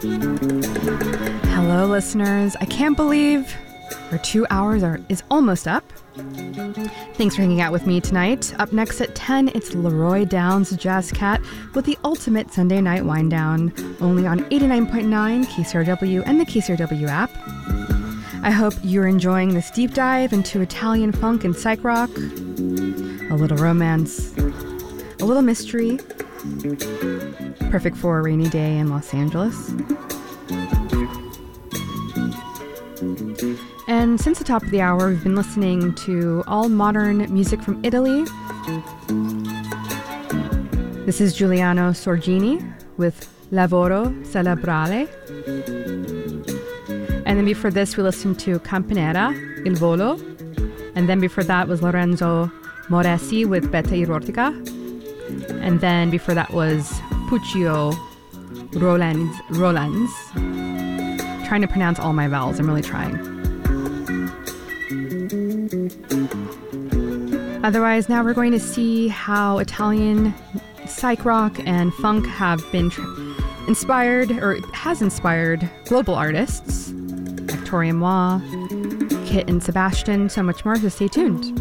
Hello, listeners. I can't believe our 2 hours is almost up. Thanks for hanging out with me tonight. Up next at 10, it's Leroy Downs Jazz Cat with the ultimate Sunday night wind down, only on 89.9 KCRW and the KCRW app. I hope you're enjoying this deep dive into Italian funk and psych rock. A little romance, a little mystery. Perfect for a rainy day in Los Angeles. And since the top of the hour, we've been listening to all modern music from Italy. This is Giuliano Sorgini with Lavoro Cerebrale. And then before this, we listened to Campanera, Il Volo. And then before that was Lorenzo Moresi with Beta Erotica. And then before that was Puccio Rollens. Trying to pronounce all my vowels, I'm really trying. Otherwise, now we're going to see how Italian psych rock and funk have been inspired, or has inspired, global artists. Victoria Moa, Kit and Sebastian, so much more, so stay tuned.